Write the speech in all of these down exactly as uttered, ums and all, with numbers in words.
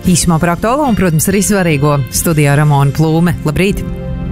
Īsumā par aktuālo un, protams, arī svarīgo. Studijā Ramona Plūme. Labrīt!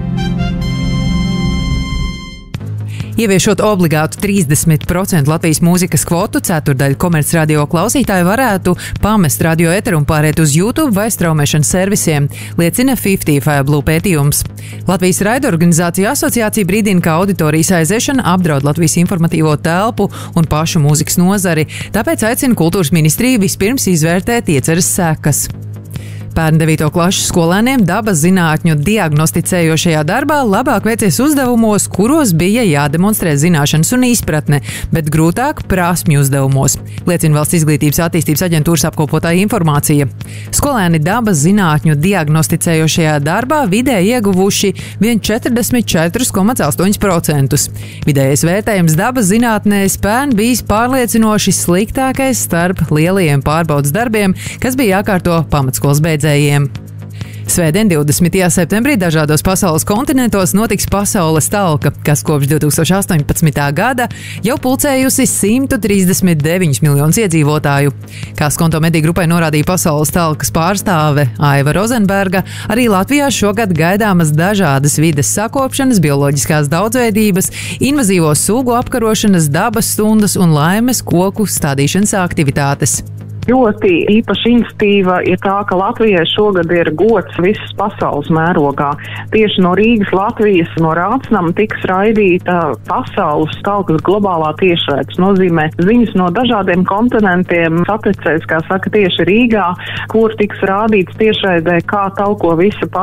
Ieviešot obligātu trīsdesmit procentu Latvijas mūzikas kvotu, ceturdaļa komercradio klausītāju varētu pamest radio eteru un pāriet uz YouTube vai straumēšanas servisiem, liecina fifty-five Blue pētījums. Latvijas raidorganizāciju asociācija brīdina, ka auditorijas aiziešana apdraud Latvijas informatīvo telpu un pašu mūzikas nozari, tāpēc aicina kultūras ministriju vispirms izvērtēt ieceres sekas. Pērn devīto klašu skolēniem dabas zinātņu diagnosticējošajā darbā labāk veicies uzdevumos, kuros bija jādemonstrē zināšanas un izpratne, bet grūtāk prasmju uzdevumos, liecina Valsts izglītības attīstības aģentūras apkopotā informācija. Skolēni dabas zinātņu diagnosticējošajā darbā vidēji ieguvuši vien četrdesmit četri komats astoņi procenti. Vidējais vērtējums dabas zinātnēs pērn bijis pārliecinoši sliktākais starp lielajiem pārbaudas darbiem, kas bija jākārto pamatskolas beidzējiem. Svētdien, divdesmitajā septembrī, dažādos pasaules kontinentos notiks pasaules talka, kas kopš divi tūkstoši astoņpadsmitā gada jau pulcējusi simt trīsdesmit deviņus miljonus iedzīvotāju. Kā Skonto mediju grupai norādīja pasaules talkas pārstāve Aiva Rozenberga, arī Latvijā šogad gaidāmas dažādas vides sakopšanas, bioloģiskās daudzveidības, invazīvo sugu apkarošanas, dabas stundas un laimes koku stādīšanas aktivitātes. Ļoti īpaša iniciatīva ir tā, ka Latvijai šogad ir gods visas pasaules mērogā. Tieši no Rīgas, Latvijas, no Rācnama tiks raidīta pasaules talkas globālā tiešraide. Tas nozīmē ziņas no dažādiem kontinentiem satricēs, kā saka, tieši Rīgā, kur tiks rādīts tiešraidē, kā talko visa pasaule.